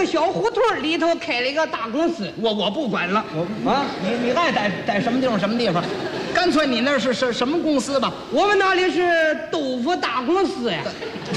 小胡同里头开了一个大公司。 我不管了，你爱在什么地方什么地方，干脆你那是什么公司吧？ 我们那里是豆腐大公司呀。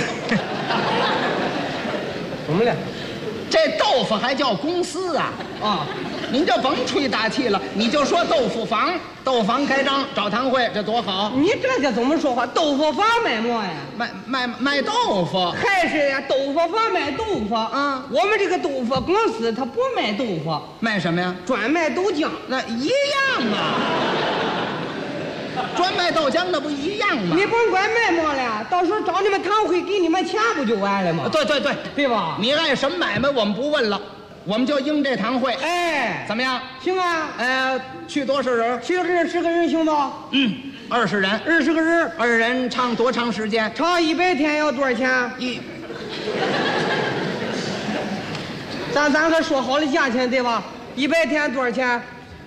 怎么了？ 这豆腐还叫公司啊？ 啊， 您就甭吹大气了，你就说豆腐坊，豆腐坊开张找堂会，这多好！ 你这叫怎么说话？豆腐坊卖么呀？ 卖豆腐， 还是呀？豆腐坊卖豆腐。 嗯， 我们这个豆腐公司它不卖豆腐， 卖什么呀？ 专卖豆浆。 那一样啊，专卖豆浆那不一样吗？ 你甭管卖么了，到时候找你们堂会给你们钱不就完了吗？ 对， 对吧？ 你爱什么买卖我们不问了，我们就应这堂会。 哎， 怎么样？ 行啊， 去多少人？ 去10个人行吗 ？20人 ，20个人 ，20人唱多长时间？ 唱100天要多少钱？咱可说好了价钱对吧？100天多少钱？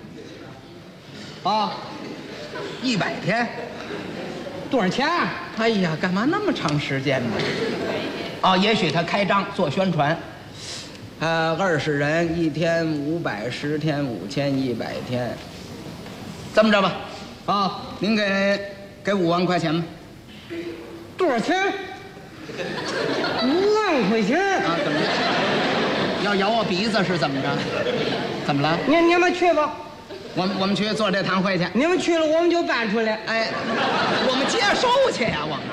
啊 ，100天， 多少钱？ 哎呀，干嘛那么长时间呢？哦，也许他开张做宣传。20人1天500，10天5100天。这么着吧，您给5万块钱吧。 多少钱？5万块钱啊？怎么着？要咬我鼻子是怎么着？怎么了？ 你们去吧。 我们去做这堂会去。 你们去了，我们就搬出来。 哎，我们接收去呀，我们。